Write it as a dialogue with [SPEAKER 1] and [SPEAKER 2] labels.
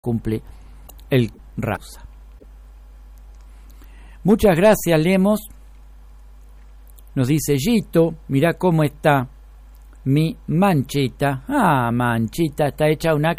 [SPEAKER 1] cumple el Rausa. Muchas gracias, Lemos. Nos dice Gito, mirá cómo está mi manchita. Manchita, está hecha una